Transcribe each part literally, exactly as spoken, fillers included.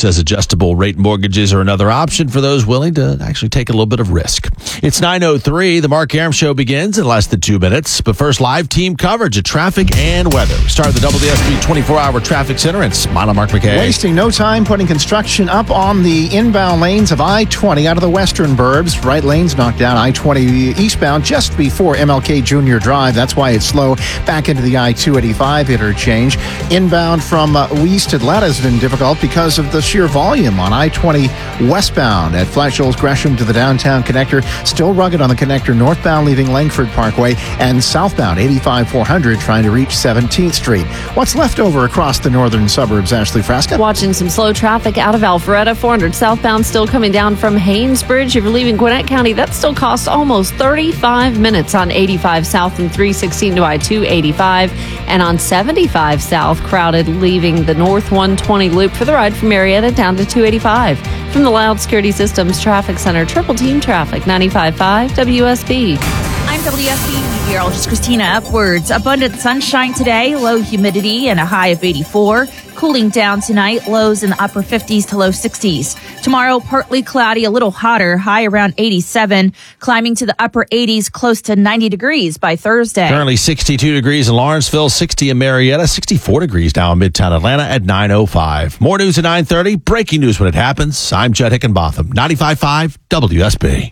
says adjustable rate mortgages are another option for those willing to actually take a little bit of risk. It's nine oh three. The Mark Arum Show begins in less than two minutes. But first, live team coverage of traffic and weather. We start at the W S B twenty-four hour Traffic Center and smile on Mark McKay. Wasting no time putting construction up on the inbound lanes of I twenty out of the western burbs. Right lanes knocked down I twenty eastbound just before M L K Junior Drive. That's why it's slow back into the I two eighty-five interchange. Inbound from uh, East Atlanta has been difficult because of the sheer volume on I twenty westbound at Flat Shoals Gresham to the downtown connector. Still rugged on the connector northbound leaving Langford Parkway, and southbound eighty-five four hundred trying to reach seventeenth Street. What's left over across the northern suburbs, Ashley Frasca? Watching some slow traffic out of Alpharetta. four hundred southbound still coming down from Haynesbridge. If you're leaving Gwinnett County, that still costs almost thirty-five minutes on eighty-five south and three sixteen to I two eighty-five. And on seventy-five south, crowded leaving the north one twenty loop for the ride from Marietta down to two eighty-five. From the Loud Security Systems Traffic Center, Triple Team Traffic, ninety-five point five W S B. I'm W S B meteorologist Christina Upwards. Abundant sunshine today, low humidity, and a high of eighty-four. Cooling down tonight, lows in the upper fifties to low sixties. Tomorrow, partly cloudy, a little hotter, high around eighty-seven, climbing to the upper eighties, close to ninety degrees by Thursday. Currently sixty-two degrees in Lawrenceville, sixty in Marietta, sixty-four degrees now in Midtown Atlanta at nine oh five. More news at nine thirty. Breaking news when it happens. I'm Judd Hickenbotham, ninety-five point five W S B.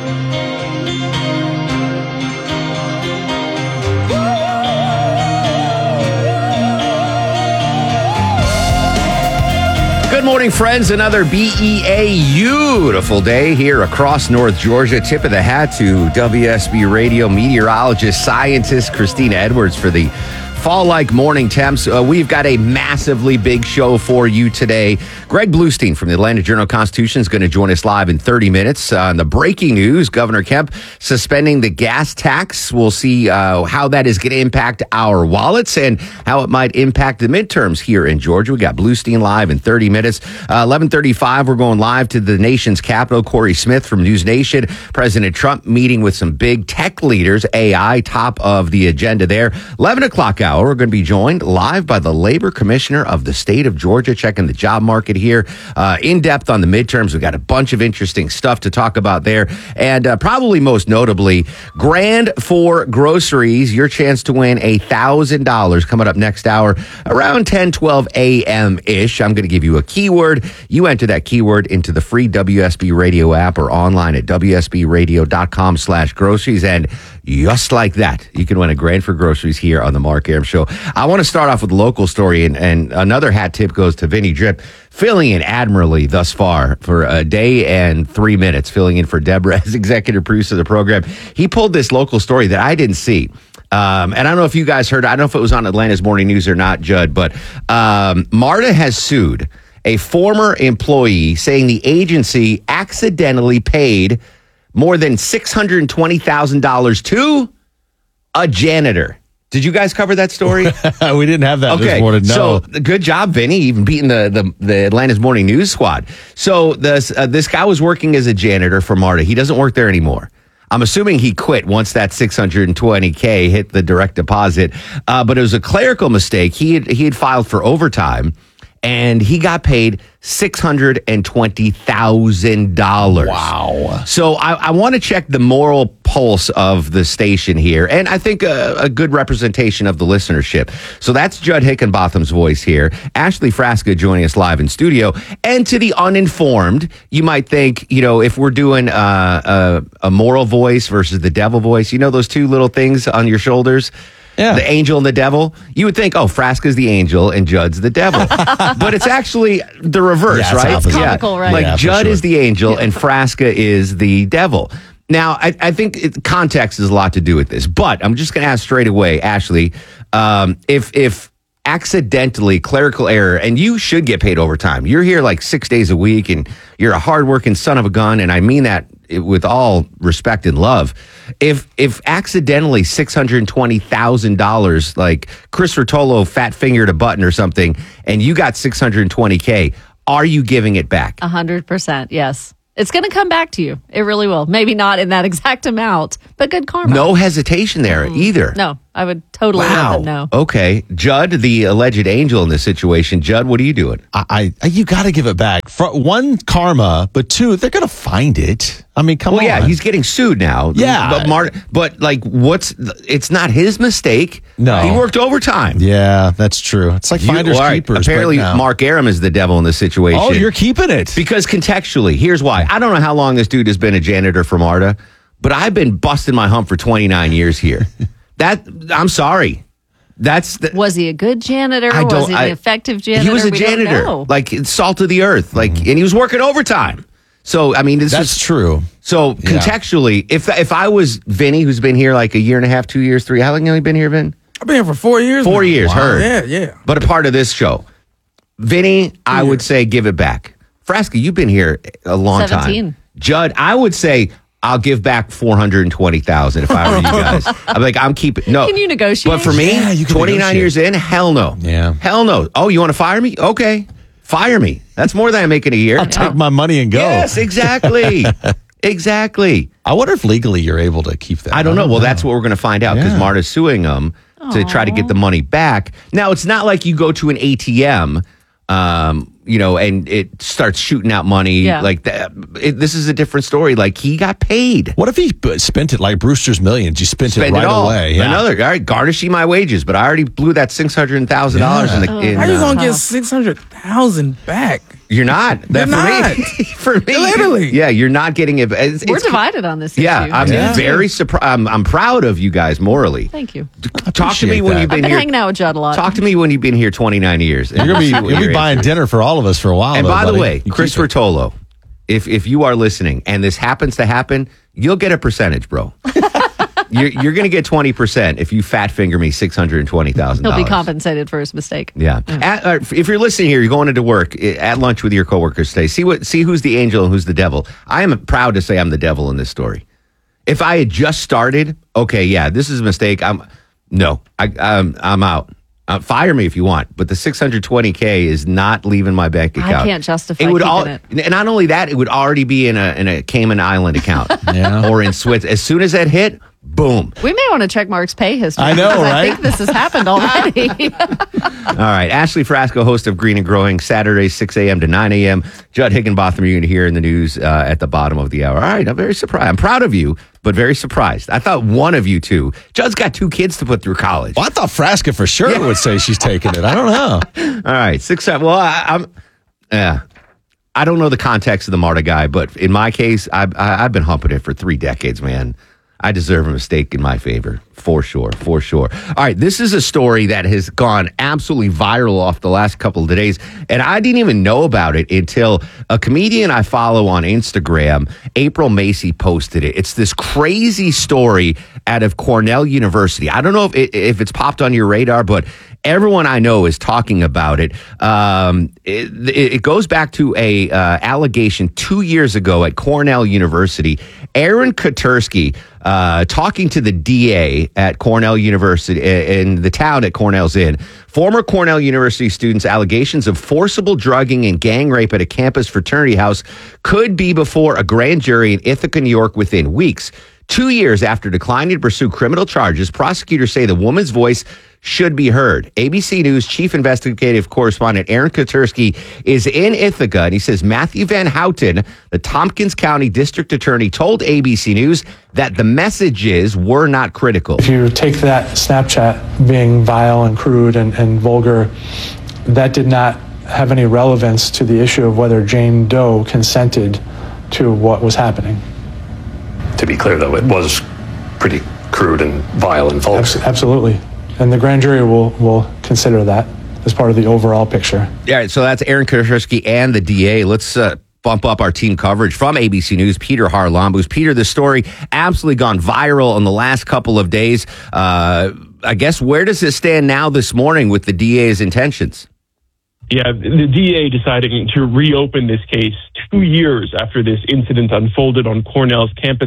Good morning, friends. Another B E A beautiful day here across North Georgia. Tip of the hat to W S B radio meteorologist, scientist Christina Edwards for the fall-like morning temps. Uh, we've got a massively big show for you today. Greg Bluestein from the Atlanta Journal-Constitution is going to join us live in thirty minutes. On uh, the breaking news, Governor Kemp suspending the gas tax. We'll see uh, how that is going to impact our wallets and how it might impact the midterms here in Georgia. We got Bluestein live in thirty minutes. Uh, eleven thirty-five, we're going live to the nation's capital. Corey Smith from News Nation. President Trump meeting with some big tech leaders. A I top of the agenda there. eleven o'clock hour. We're going to be joined live by the Labor Commissioner of the state of Georgia, checking the job market here. Uh, in depth on the midterms. We've got a bunch of interesting stuff to talk about there. And uh, probably most notably, Grand for Groceries, your chance to win one thousand dollars coming up next hour around ten, twelve a.m.-ish. I'm going to give you a keyword. You enter that keyword into the free W S B Radio app or online at W S B radio dot com slash groceries. And just like that, you can win a Grand for Groceries here on the Mark Arum Show. I want to start off with a local story, and, and another hat tip goes to Vinny Drip, filling in admirably thus far for a day and three minutes, filling in for Deborah as executive producer of the program. He pulled this local story that I didn't see. Um, and I don't know if you guys heard, I don't know if it was on Atlanta's Morning News or not, Judd, but um, MARTA has sued a former employee saying the agency accidentally paid more than six hundred twenty thousand dollars to a janitor. Did you guys cover that story? We didn't have that okay, this morning, no. So good job, Vinny, even beating the, the, the Atlanta's Morning News squad. So this, uh, this guy was working as a janitor for MARTA. He doesn't work there anymore. I'm assuming he quit once that six hundred twenty K hit the direct deposit. Uh, but it was a clerical mistake. He had, he had filed for overtime, and he got paid six hundred twenty thousand dollars. Wow. So I, I want to check the moral pulse of the station here, and I think a, a good representation of the listenership. So that's Judd Hickenbotham's voice here. Ashley Frasca joining us live in studio. And to the uninformed, you might think, you know, if we're doing uh, a, a moral voice versus the devil voice, you know those two little things on your shoulders? Yeah. The angel and the devil. You would think, oh, Frasca's the angel and Judd's the devil. But it's actually the reverse, Yeah, it's right? opposite. Comical, right? Like Yeah, for Judd sure. is the angel and Frasca is the devil. Now, I, I think it, context has a lot to do with this, but I'm just going to ask straight away, Ashley, um, if if accidentally clerical error, and you should get paid overtime. You're here like six days a week, and you're a hardworking son of a gun, and I mean that with all respect and love. If if accidentally six hundred twenty thousand dollars, like Chris Rotolo fat fingered a button or something, and you got six hundred twenty K, are you giving it back? A hundred percent, yes. It's going to come back to you. It really will. Maybe not in that exact amount, but good karma. No hesitation there Mm-hmm. either. No, I would totally let Wow. them know. Okay. Judd, the alleged angel in this situation. Judd, what are you doing? I, I you got to give it back. For one, karma, but two, they're going to find it. I mean, come Well, on. yeah, he's getting sued now. Yeah. But, Mart, but like, what's, it's not his mistake. No. He worked overtime. Yeah, that's true. It's like You- finders all right, keepers. Apparently, but no. Mark Aram is the devil in this situation. Oh, you're keeping it. Because contextually, here's why. I don't know how long this dude has been a janitor for MARTA, but I've been busting my hump for twenty-nine years here. That, I'm sorry. That's the, Was he a good janitor? I Was don't- he an I- effective janitor? he was a We don't janitor, know. like salt of the earth, like, and he was working overtime. So, I mean, this That's is true. So contextually, if if I was Vinny, who's been here like a year and a half, two years, three, how long have you been here, Vin? I've been here for four years. Four now. years, Wow. heard. Yeah, yeah. But a part of this show. Vinny, I would say give it back. Frasca, you've been here a long seventeen. time. Judd, I would say I'll give back four hundred twenty thousand if I were you guys. I'm like, I'm keeping, no. Can you negotiate? But for me, Yeah, you can twenty-nine negotiate. years in, hell no. Yeah. Hell no. Oh, you want to fire me? Okay. Fire me. That's more than I'm making a year. I'll take my money and go. Yes, exactly. Exactly. I wonder if legally you're able to keep that. I don't know. Well, that's what we're going to find out because Yeah. Marta's suing them to try to get the money back. Now, it's not like you go to an A T M, um, you know, and it starts shooting out money Yeah. like that. It, this is a different story. Like he got paid. What if he b- spent it like Brewster's Millions? You spent Spend it right it all. away. Yeah. Another, all right, garnishing my wages, but I already blew that six hundred thousand dollars in the. In, How you uh, gonna get six hundred thousand back? You're not. That You're for me. for me. Literally. Yeah, you're not getting it. It's, We're it's- divided on this Yeah, issue. I'm Yeah. very surprised. I'm, I'm proud of you guys morally. Thank you. Talk to me appreciate when that. you've been I've been here. hanging out with Judd a lot. Talk to me when you've been here twenty-nine years. You're gonna be you'll be buying dinner for all of us for a while. And though, by the buddy. way, You Chris keep it. Rotolo, if if you are listening and this happens to happen, you'll get a percentage, bro. you're you're going to get twenty percent if you fat finger me six hundred twenty thousand He'll dollars. be compensated for his mistake. Yeah. At, uh, if you're listening here, you're going into work eh, at lunch with your coworkers today. See what see who's the angel and who's the devil. I am proud to say I'm the devil in this story. If I had just started, okay, yeah, this is a mistake. I'm no, I, I'm I'm out. Uh, fire me if you want, but the six hundred twenty K is not leaving my bank I account. can't justify it. Would keeping all, it. And not only that, it would already be in a in a Cayman Island account, Yeah. or in Switzerland. As soon as that hit, boom. We may want to check Mark's pay history. I know, because I right? think this has happened already. All right. Ashley Frasco, host of Green and Growing, Saturdays, six a.m. to nine a.m. Judd Higginbotham, you're going to hear in the news uh, at the bottom of the hour. All right. I'm very surprised. I'm proud of you, but very surprised. I thought one of you two, Judd's got two kids to put through college. Well, I thought Frasca for sure would say she's taking it. I don't know. All right. Six, seven. Well, I, I'm, yeah. I don't know the context of the MARTA guy, but in my case, I've, I- I've been humping it for three decades, man. I deserve a mistake in my favor, for sure, for sure. All right, this is a story that has gone absolutely viral off the last couple of days, and I didn't even know about it until a comedian I follow on Instagram, April Macy, posted it. It's this crazy story out of Cornell University. I don't know if it, if it's popped on your radar, but everyone I know is talking about it. Um, it, it goes back to a uh, allegation two years ago at Cornell University. Aaron Katursky, uh, talking to the D A at Cornell University in the town that Cornell's in. Former Cornell University students' allegations of forcible drugging and gang rape at a campus fraternity house could be before a grand jury in Ithaca, New York within weeks. Two years after declining to pursue criminal charges, prosecutors say the woman's voice should be heard. A B C News chief investigative correspondent Aaron Katursky is in Ithaca, and he says Matthew Van Houten, the Tompkins County District Attorney, told A B C News that the messages were not critical. If you take that Snapchat being vile and crude and, and vulgar, that did not have any relevance to the issue of whether Jane Doe consented to what was happening. To be clear, though, it was pretty crude and vile and vulgar. Abs- absolutely. And the grand jury will, will consider that as part of the overall picture. All right, so that's Aaron Katursky and the D A. Let's uh, bump up our team coverage from A B C News, Peter Harlambous. Peter, this story absolutely gone viral in the last couple of days. Uh, I guess, where does it stand now this morning with the D A's intentions? Yeah, the D A deciding to reopen this case two years after this incident unfolded on Cornell's campus.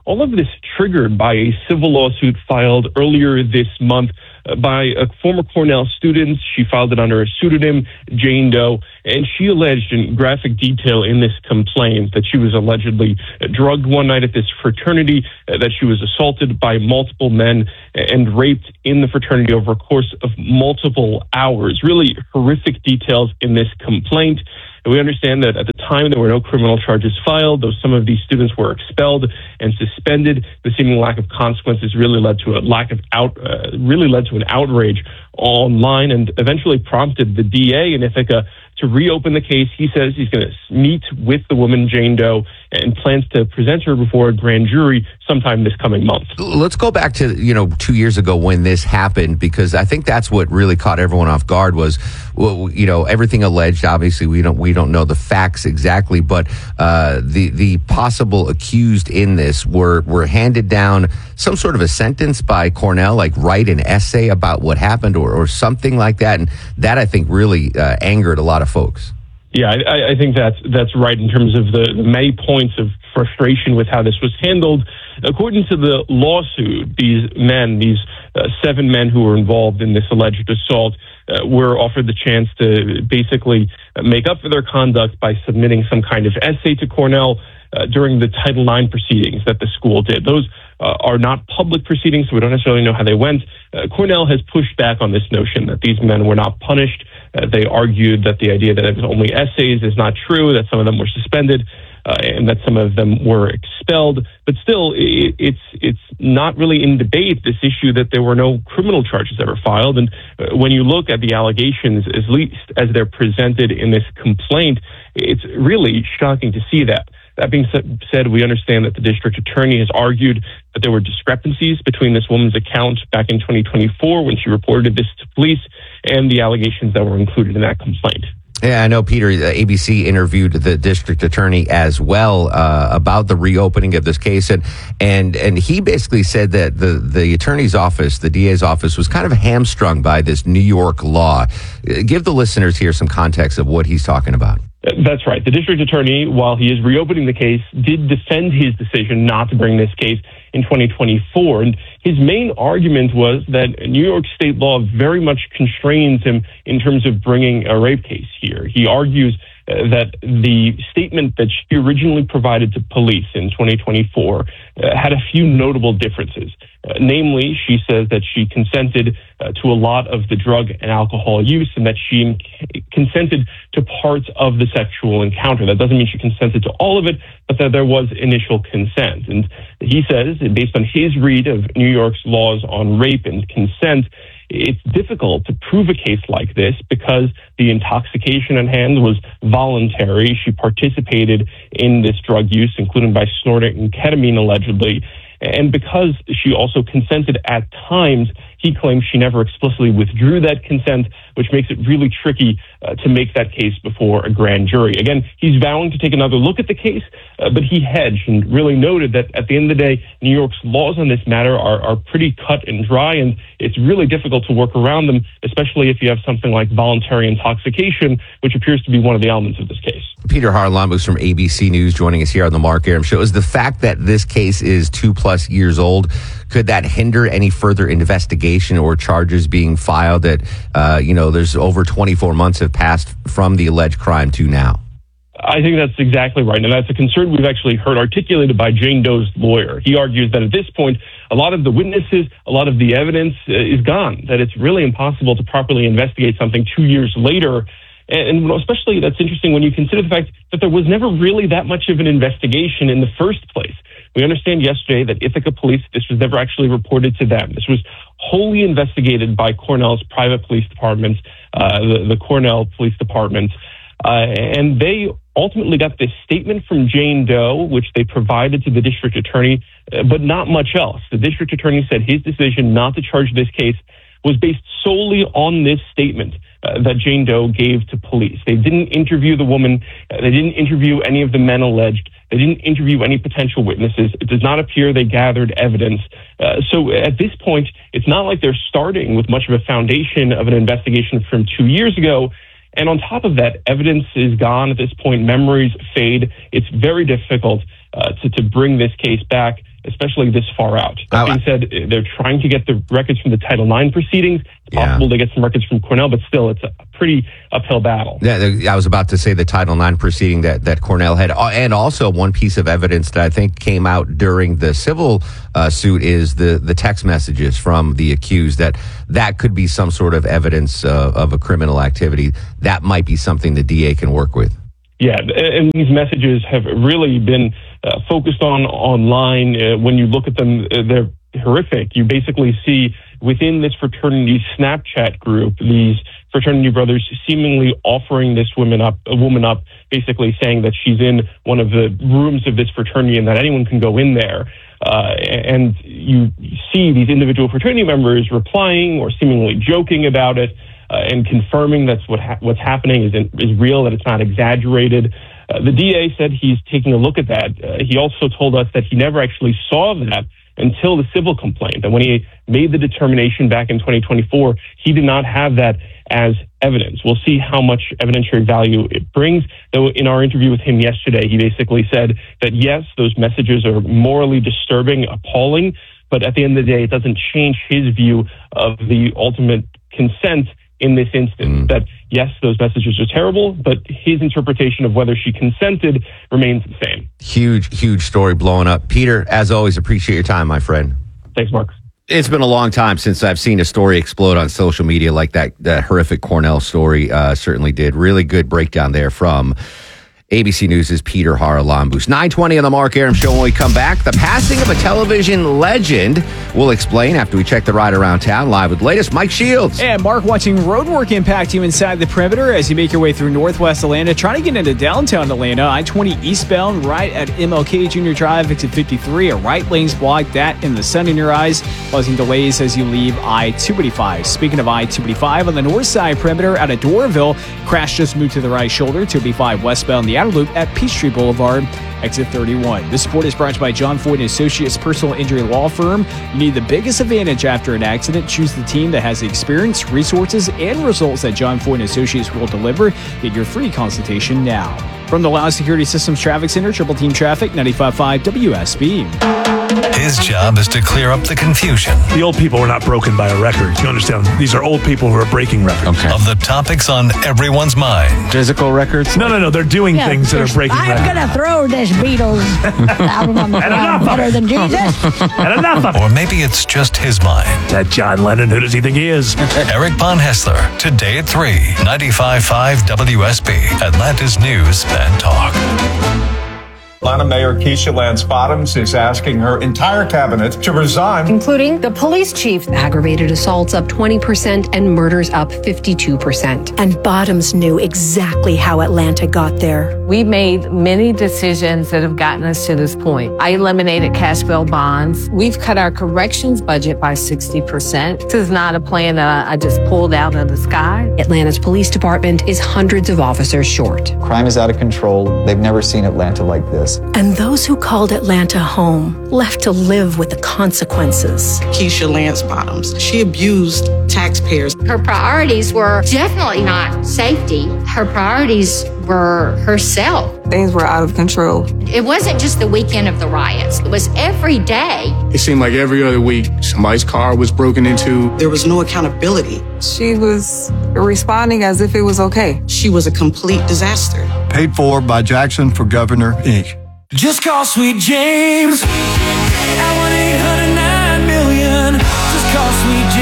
all of this triggered by a civil lawsuit filed earlier this month uh, by a former Cornell student. She filed it under a pseudonym, Jane Doe, and she alleged in graphic detail in this complaint that she was allegedly drugged one night at this fraternity, uh, that she was assaulted by multiple men and raped in the fraternity over a course of multiple hours. Really horrific details in this complaint. And we understand that at the time there were no criminal charges filed, though some of these students were expelled and suspended. The seeming lack of consequences really led to a lack of out, uh, really led to an outrage online and eventually prompted the D A in Ithaca to reopen the case. He says he's going to meet with the woman, Jane Doe, and plans to present her before a grand jury sometime this coming month. Let's go back to, you know, two years ago when this happened, because I think that's what really caught everyone off guard was, well, you know, everything alleged. Obviously, we don't we don't know the facts exactly, but uh, the the possible accused in this were were handed down some sort of a sentence by Cornell, like write an essay about what happened or, or something like that. And that, I think, really uh, angered a lot of folks. Yeah, I, I think that's that's right in terms of the, the many points of frustration with how this was handled. According to the lawsuit, these men, these uh, seven men who were involved in this alleged assault, uh, were offered the chance to basically make up for their conduct by submitting some kind of essay to Cornell uh, during the Title nine proceedings that the school did. Those uh, are not public proceedings, so we don't necessarily know how they went. Uh, Cornell has pushed back on this notion that these men were not punished. Uh, they argued that the idea that it was only essays is not true, that some of them were suspended, uh, and that some of them were expelled. But still, it, it's it's not really in debate, this issue that there were no criminal charges ever filed. And uh, when you look at the allegations, at least as they're presented in this complaint, it's really shocking to see that. That being said, we understand that the district attorney has argued that there were discrepancies between this woman's account back in twenty twenty-four when she reported this to police and the allegations that were included in that complaint. Yeah, I know, Peter, A B C interviewed the district attorney as well uh, about the reopening of this case. And, and and he basically said that the, the attorney's office, the D A's office, was kind of hamstrung by this New York law. Give the listeners here some context of what he's talking about. That's right. The district attorney, while he is reopening the case, did defend his decision not to bring this case in twenty twenty-four. And his main argument was that New York state law very much constrains him in terms of bringing a rape case here. He argues uh, that the statement that she originally provided to police in twenty twenty-four uh, had a few notable differences. Uh, namely, she says that she consented uh, to a lot of the drug and alcohol use and that she in- consented to parts of the sexual encounter. That doesn't mean she consented to all of it, but that there was initial consent. And he says, based on his read of New York's laws on rape and consent, it's difficult to prove a case like this because the intoxication at hand was voluntary. She participated in this drug use, including by snorting ketamine allegedly. And because she also consented at times, he claims she never explicitly withdrew that consent, which makes it really tricky uh, to make that case before a grand jury. Again, he's vowing to take another look at the case, uh, but he hedged and really noted that at the end of the day, New York's laws on this matter are, are pretty cut and dry, and it's really difficult to work around them, especially if you have something like voluntary intoxication, which appears to be one of the elements of this case. Peter Haralambos from A B C News joining us here on the Mark Arum Show. Is the fact that this case is two plus years old, could that hinder any further investigation or charges being filed that, uh, you know, there's over twenty-four months have passed from the alleged crime to now? I think that's exactly right. And that's a concern we've actually heard articulated by Jane Doe's lawyer. He argues that at this point, a lot of the witnesses, a lot of the evidence uh, is gone, that it's really impossible to properly investigate something two years later. And especially that's interesting when you consider the fact that there was never really that much of an investigation in the first place. We understand yesterday that Ithaca police, this was never actually reported to them. This was wholly investigated by Cornell's private police department, uh, the, the Cornell Police Department. Uh, and they ultimately got this statement from Jane Doe, which they provided to the district attorney, uh, but not much else. The district attorney said his decision not to charge this case was based solely on this statement uh, that Jane Doe gave to police. They didn't interview the woman. Uh, they didn't interview any of the men alleged. They didn't interview any potential witnesses. It does not appear they gathered evidence. Uh, so at this point, it's not like they're starting with much of a foundation of an investigation from two years ago. And on top of that, evidence is gone at this point. Memories fade. It's very difficult uh, to, to bring this case back. especially this far out. That being said, they're trying to get the records from the Title nine proceedings. It's Yeah. possible they get some records from Cornell, but still, it's a pretty uphill battle. Yeah, the- I was about to say the Title nine proceeding that, that Cornell had. Uh, And also one piece of evidence that I think came out during the civil uh, suit is the, the text messages from the accused, that that could be some sort of evidence uh, of a criminal activity. That might be something the D A can work with. Yeah, and these messages have really been uh, focused on online. Uh, when you look at them, uh, they're horrific. You basically see within this fraternity Snapchat group, these fraternity brothers seemingly offering this woman up, a woman up, basically saying that she's in one of the rooms of this fraternity and that anyone can go in there. Uh, and you see these individual fraternity members replying or seemingly joking about it uh, and confirming that's what ha- what's happening is in, is real, that it's not exaggerated. Uh, the D A said he's taking a look at that. Uh, he also told us that he never actually saw that until the civil complaint. And when he made the determination back in twenty twenty-four, he did not have that as evidence. We'll see how much evidentiary value it brings. Though in our interview with him yesterday, he basically said that yes, those messages are morally disturbing, appalling, but at the end of the day, it doesn't change his view of the ultimate consent in this instance. Mm. That yes, those messages are terrible, but his interpretation of whether she consented remains the same. Huge, huge story blowing up. Peter, as always, appreciate your time, my friend. Thanks, Mark. It's been a long time since I've seen a story explode on social media like that. That horrific Cornell story uh, certainly did. Really good breakdown there from A B C News' Peter Haralambous. nine twenty on the Mark Arum Show. When we come back, the passing of a television legend. We'll explain after we check the ride around town. Live with the latest, Mike Shields. And Mark, watching roadwork impact you inside the perimeter as you make your way through northwest Atlanta, trying to get into downtown Atlanta. I twenty eastbound right at M L K Junior Drive, exit fifty-three. A right lane's blocked, that in the sun in your eyes, causing delays as you leave I two eighty-five. Speaking of I two eighty-five, on the north side perimeter out of Doraville, crash just moved to the right shoulder. two eighty-five westbound the outer loop at Peachtree Boulevard, exit thirty-one. This report is brought to you by John Floyd and Associates Personal Injury Law Firm. You need the biggest advantage after an accident. Choose the team that has the experience, resources, and results that John Floyd and Associates will deliver. Get your free consultation now. From the Loud Security Systems Traffic Center, Triple Team Traffic, ninety-five point five W S B. His job is to clear up the confusion. The old people were not broken by a record. You understand? These are old people who are breaking records. Okay. Of the topics on everyone's mind. Physical records? No, no, no. They're doing yeah, things that are breaking I'm records. I'm going to throw this Beatles album on the ground better than Jesus. And enough of it. Or maybe it's just his mind. That John Lennon, who does he think he is? Eric Von Hessler, today at three, ninety-five point five W S B, Atlanta's News and Talk. Atlanta Mayor Keisha Lance Bottoms is asking her entire cabinet to resign, including the police chief. Aggravated assaults up twenty percent and murders up fifty-two percent. And Bottoms knew exactly how Atlanta got there. We made many decisions that have gotten us to this point. I eliminated cash bail bonds. We've cut our corrections budget by sixty percent. This is not a plan that I just pulled out of the sky. Atlanta's police department is hundreds of officers short. Crime is out of control. They've never seen Atlanta like this. And those who called Atlanta home left to live with the consequences. Keisha Lance Bottoms, she abused taxpayers. Her priorities were definitely not safety. Her priorities were herself. Things were out of control. It wasn't just the weekend of the riots. It was every day. It seemed like every other week, somebody's car was broken into. There was no accountability. She was responding as if it was okay. She was a complete disaster. Paid for by Jackson for Governor, Incorporated. Just call Sweet James at one eight hundred nine million. Just call Sweet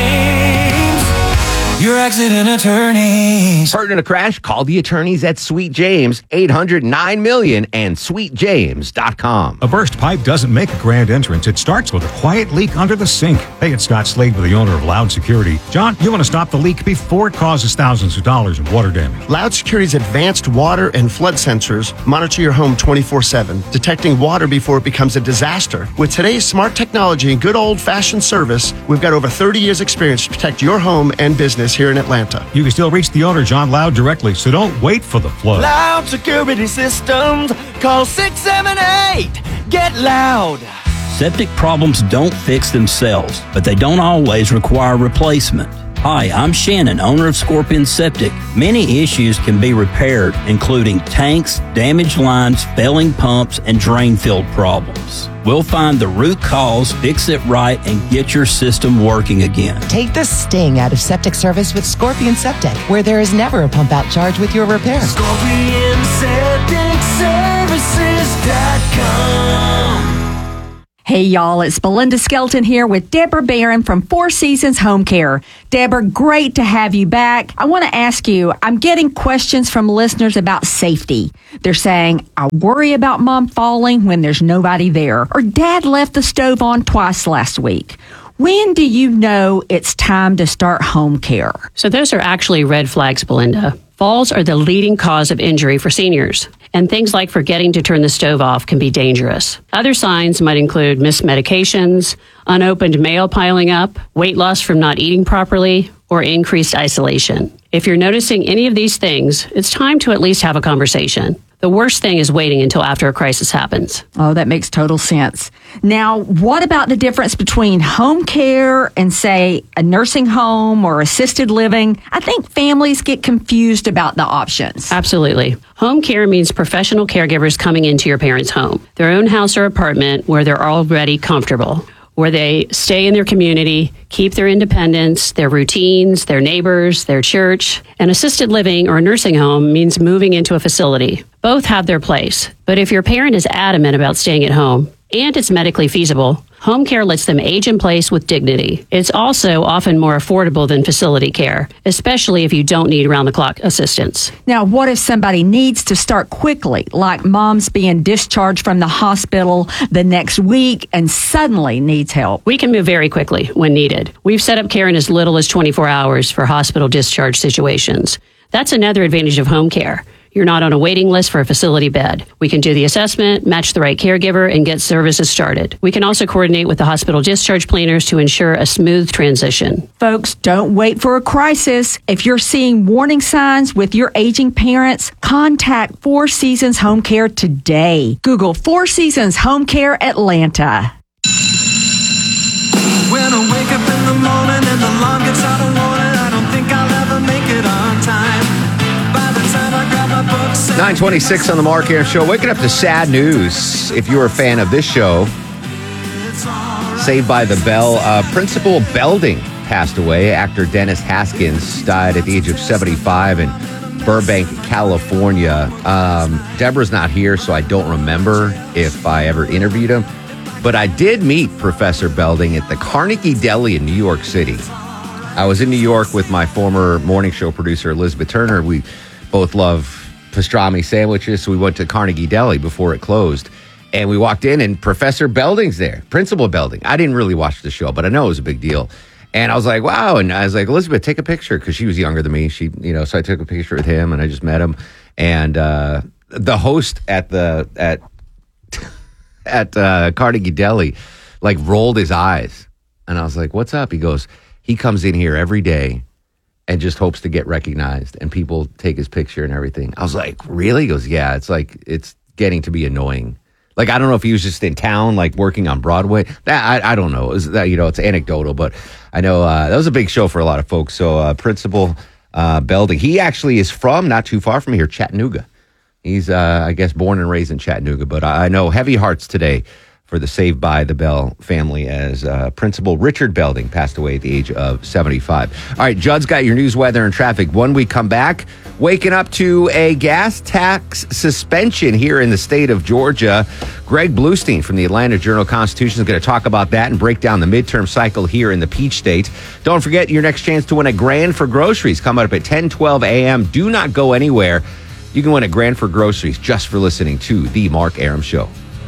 James, your accident attorneys. Hurt in a crash? Call the attorneys at Sweet James, eight hundred nine million and sweet james dot com. A burst pipe doesn't make a grand entrance. It starts with a quiet leak under the sink. Hey, it's Scott Slade with the owner of Loud Security. John, you want to stop the leak before it causes thousands of dollars in water damage. Loud Security's advanced water and flood sensors monitor your home twenty-four seven, detecting water before it becomes a disaster. With today's smart technology and good old-fashioned service, we've got over thirty years experience to protect your home and business here in Atlanta. You can still reach the owner, John Loud, directly, so don't wait for the flood. Loud Security Systems. Call six seven eight. Get loud. Septic problems don't fix themselves, but they don't always require replacement. Hi, I'm Shannon, owner of Scorpion Septic. Many issues can be repaired, including tanks, damaged lines, failing pumps, and drain field problems. We'll find the root cause, fix it right, and get your system working again. Take the sting out of septic service with Scorpion Septic, where there is never a pump out charge with your repair. Scorpion Septic Services dot com. Hey y'all, it's Belinda Skelton here with Deborah Barron from Four Seasons Home Care. Deborah, great to have you back. I want to ask you, I'm getting questions from listeners about safety. They're saying, I worry about mom falling when there's nobody there, or dad left the stove on twice last week. When do you know it's time to start home care? So those are actually red flags, Belinda. Falls are the leading cause of injury for seniors, and things like forgetting to turn the stove off can be dangerous. Other signs might include missed medications, unopened mail piling up, weight loss from not eating properly, or increased isolation. If you're noticing any of these things, it's time to at least have a conversation. The worst thing is waiting until after a crisis happens. Oh, that makes total sense. Now, what about the difference between home care and, say, a nursing home or assisted living? I think families get confused about the options. Absolutely. Home care means professional caregivers coming into your parents' home, their own house or apartment where they're already comfortable, where they stay in their community, keep their independence, their routines, their neighbors, their church. An assisted living or a nursing home means moving into a facility. Both have their place, but if your parent is adamant about staying at home and it's medically feasible, home care lets them age in place with dignity. It's also often more affordable than facility care, especially if you don't need round-the-clock assistance. Now, what if somebody needs to start quickly, like mom's being discharged from the hospital the next week and suddenly needs help? We can move very quickly when needed. We've set up care in as little as twenty-four hours for hospital discharge situations. That's another advantage of home care. You're not on a waiting list for a facility bed. We can do the assessment, match the right caregiver, and get services started. We can also coordinate with the hospital discharge planners to ensure a smooth transition. Folks, don't wait for a crisis. If you're seeing warning signs with your aging parents, contact Four Seasons Home Care today. Google Four Seasons Home Care Atlanta. When I wake up in the morning and the alarm gets out of warning, I don't think I'll ever make it on time. By the time I grab my books... nine twenty-six on the Mark Arum Show. Waking up to sad news. If you're a fan of this show, Saved by the Bell, uh, Principal Belding passed away. Actor Dennis Haskins died at the age of seventy-five in Burbank, California. Um, Deborah's not here, so I don't remember if I ever interviewed him. But I did meet Professor Belding at the Carnegie Deli in New York City. I was in New York with my former morning show producer, Elizabeth Turner. We both love pastrami sandwiches, so we went to Carnegie Deli before it closed. And we walked in, and Professor Belding's there, Principal Belding. I didn't really watch the show, but I know it was a big deal. And I was like, wow. And I was like, Elizabeth, take a picture, because she was younger than me. She, you know, so I took a picture with him, and I just met him. And uh, the host at the at at uh, Carnegie Deli, like, rolled his eyes. And I was like, what's up? He goes, he comes in here every day and just hopes to get recognized, and people take his picture and everything. I was like, really? He goes, yeah, it's like, it's getting to be annoying. Like, I don't know if he was just in town, like, working on Broadway. That I, I don't know. It was, that, you know, it's anecdotal, but I know uh, that was a big show for a lot of folks. So uh, Principal uh, Belding, he actually is from not too far from here, Chattanooga. He's, uh, I guess, born and raised in Chattanooga, but I know heavy hearts today for the Saved by the Bell family as uh, Principal Richard Belding passed away at the age of seventy-five. All right, Judd's got your news, weather, and traffic. When we come back, waking up to a gas tax suspension here in the state of Georgia. Greg Bluestein from the Atlanta Journal-Constitution is going to talk about that and break down the midterm cycle here in the Peach State. Don't forget your next chance to win a grand for groceries coming up at ten twelve a.m. Do not go anywhere. You can win a grand for groceries just for listening to The Mark Arum Show.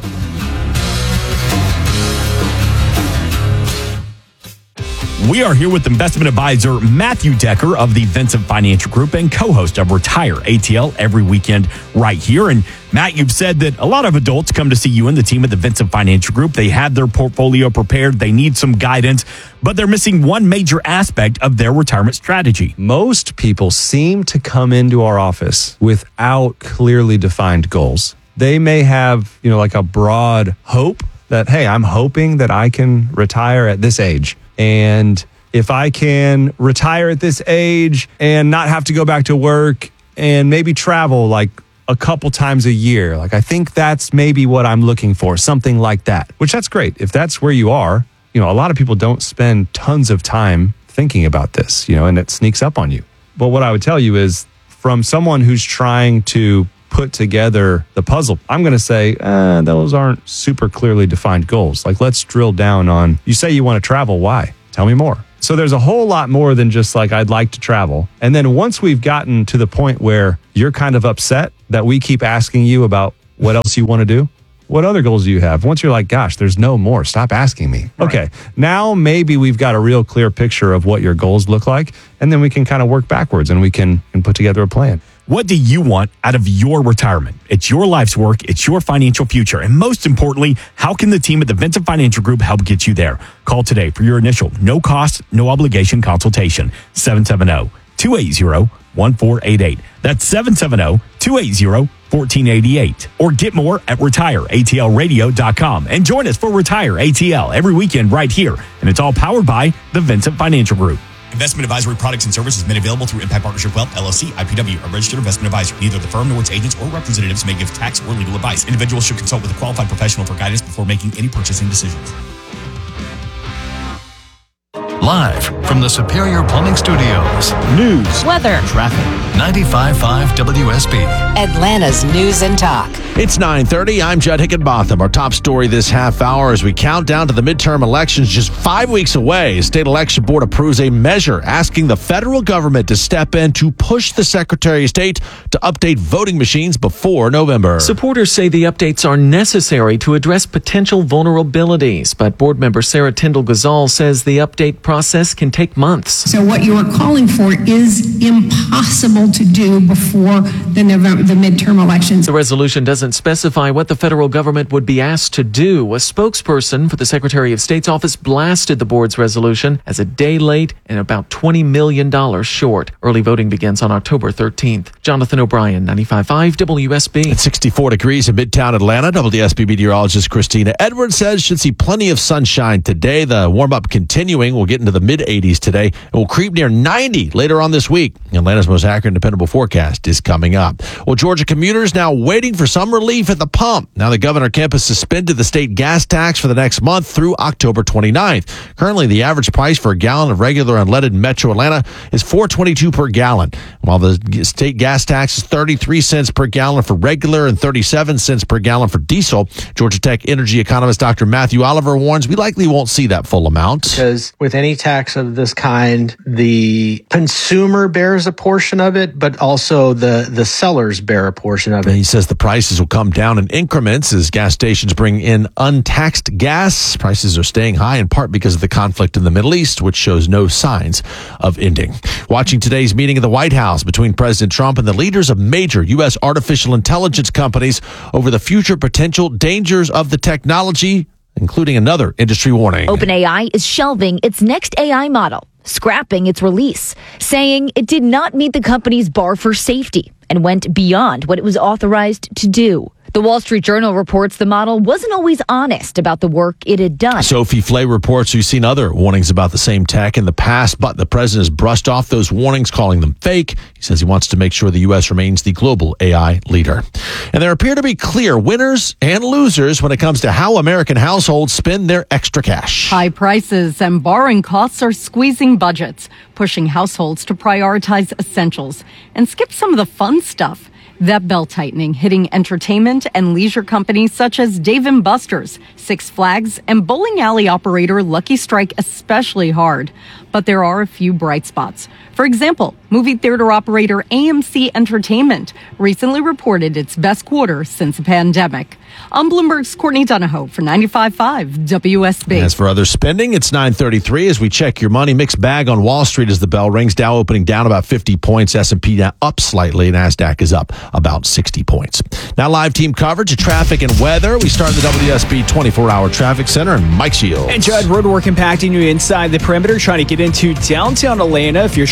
We are here with investment advisor Matthew Decker of the Vincent Financial Group and co-host of Retire A T L every weekend right here. And Matt, you've said that a lot of adults come to see you and the team at the Vincent Financial Group. They have their portfolio prepared. They need some guidance, but they're missing one major aspect of their retirement strategy. Most people seem to come into our office without clearly defined goals. They may have, you know, like a broad hope that, hey, I'm hoping that I can retire at this age. And if I can retire at this age and not have to go back to work and maybe travel like a couple times a year, like I think that's maybe what I'm looking for, something like that, which that's great. If that's where you are, you know, a lot of people don't spend tons of time thinking about this, you know, and it sneaks up on you. But what I would tell you is from someone who's trying to put together the puzzle, I'm going to say, eh, those aren't super clearly defined goals. Like, let's drill down on, you say you want to travel. Why? Tell me more. So there's a whole lot more than just like, I'd like to travel. And then once we've gotten to the point where you're kind of upset that we keep asking you about what else you want to do, what other goals do you have? Once you're like, gosh, there's no more, stop asking me. Right. Okay, now maybe we've got a real clear picture of what your goals look like, and then we can kind of work backwards and we can, can put together a plan. What do you want out of your retirement? It's your life's work. It's your financial future. And most importantly, how can the team at the Vincent Financial Group help get you there? Call today for your initial no cost, no obligation consultation. seven seven zero, two eight zero, one four eight eight. That's seven seven zero, two eight zero, one four eight eight. Or get more at retire A T L radio dot com. And join us for Retire A T L every weekend right here. And it's all powered by the Vincent Financial Group. Investment advisory products and services made available through Impact Partnership Wealth, L L C, I P W, a registered investment advisor. Neither the firm nor its agents or representatives may give tax or legal advice. Individuals should consult with a qualified professional for guidance before making any purchasing decisions. Live from the Superior Plumbing Studios. News, weather, traffic. ninety-five point five W S B. Atlanta's News and Talk. It's nine thirty. I'm Judd Hickenbotham. Our top story this half hour as we count down to the midterm elections just five weeks away. State Election Board approves a measure asking the federal government to step in to push the Secretary of State to update voting machines before November. Supporters say the updates are necessary to address potential vulnerabilities, but board member Sarah Tyndall-Gazal says the update process can take months. So what you are calling for is impossible to do before the November, the midterm elections. The resolution doesn't specify what the federal government would be asked to do. A spokesperson for the Secretary of State's office blasted the board's resolution as a day late and about twenty million dollars short. Early voting begins on October thirteenth. Jonathan O'Brien, ninety-five point five W S B. It's sixty-four degrees in Midtown Atlanta. W S B meteorologist Christina Edwards says should see plenty of sunshine today. The warm-up continuing. We'll get into the mid-eighties today. It will creep near ninety later on this week. Atlanta's most accurate and dependable forecast is coming up. Well, Georgia commuters now waiting for some relief at the pump. Now the Governor Kemp has suspended the state gas tax for the next month through October twenty-ninth. Currently, the average price for a gallon of regular unleaded in Metro Atlanta is four dollars and twenty-two cents per gallon, while the state gas tax is thirty-three cents per gallon for regular and thirty-seven cents per gallon for diesel. Georgia Tech energy economist Doctor Matthew Oliver warns we likely won't see that full amount. Because with any tax of this kind, the consumer bears a portion of it, but also the, the sellers bear a portion of it. And he says the prices will come down in increments as gas stations bring in untaxed gas. Prices are staying high in part because of the conflict in the Middle East, which shows no signs of ending. Watching today's meeting at the White House between President Trump and the leaders of major U S artificial intelligence companies over the future potential dangers of the technology, including another industry warning. OpenAI is shelving its next A I model, scrapping its release, saying it did not meet the company's bar for safety and went beyond what it was authorized to do. The Wall Street Journal reports the model wasn't always honest about the work it had done. Sophie Flay reports we've seen other warnings about the same tech in the past, but the president has brushed off those warnings, calling them fake. He says he wants to make sure the U S remains the global A I leader. And there appear to be clear winners and losers when it comes to how American households spend their extra cash. High prices and borrowing costs are squeezing budgets, pushing households to prioritize essentials and skip some of the fun stuff. That belt-tightening hitting entertainment and leisure companies such as Dave and Buster's, Six Flags, and bowling alley operator Lucky Strike especially hard. But there are a few bright spots. For example, movie theater operator A M C Entertainment recently reported its best quarter since the pandemic. I'm Bloomberg's Courtney Donahoe for ninety-five point five W S B. As for other spending, it's nine thirty-three as we check your money. Mixed bag on Wall Street as the bell rings. Dow opening down about fifty points. S and P now up slightly. NASDAQ is up about sixty points. Now live team coverage of traffic and weather. We start in the W S B twenty-four hour traffic center and Mike Shields. And Judd, road work impacting you inside the perimeter, trying to get into downtown Atlanta. If you're trying